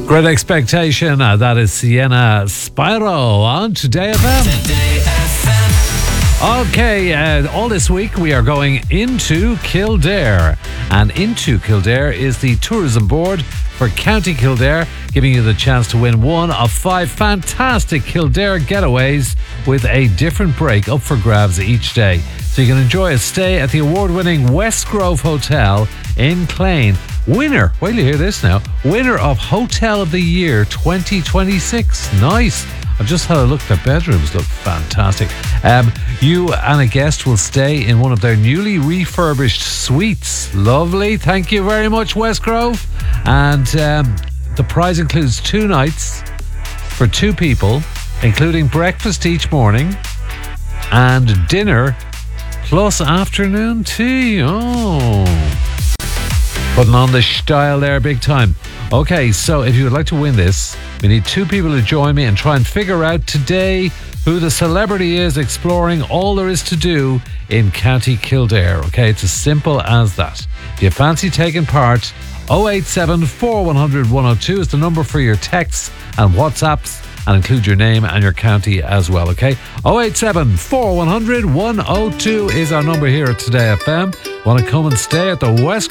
Great Expectation. That is Sienna Spyro on Today FM. Okay, all this week we are going into Kildare. And Into Kildare is the tourism board for County Kildare, giving you the chance to win one of 5 fantastic Kildare getaways with a different break up for grabs each day. So you can enjoy a stay at the award-winning West Grove Hotel in Clane. Winner, wait till you hear this now, winner of Hotel of the Year 2026. Nice. I've just had a look. Their bedrooms look fantastic. You and a guest will stay in one of their newly refurbished suites. Lovely. Thank you very much, West Grove. And the prize includes 2 nights for 2 people, including breakfast each morning and dinner plus afternoon tea. Oh, putting on the style there big time. Okay, so if you would like to win this, we need 2 people to join me and try and figure out today who the celebrity is exploring all there is to do in County Kildare. Okay, it's as simple as that. If you fancy taking part, 087 4100 102 is the number for your texts and WhatsApps, and include your name and your county as well, okay? 087 4100 102 is our number here at Today FM. Want to come and stay at the West